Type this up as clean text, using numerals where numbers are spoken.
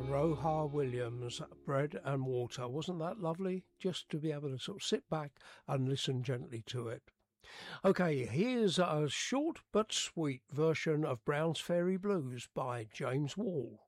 Roha Williams, Bread and Water. Wasn't that lovely? Just to be able to sort of sit back and listen gently to it. Okay, here's a short but sweet version of Brown's Fairy Blues by James Wall.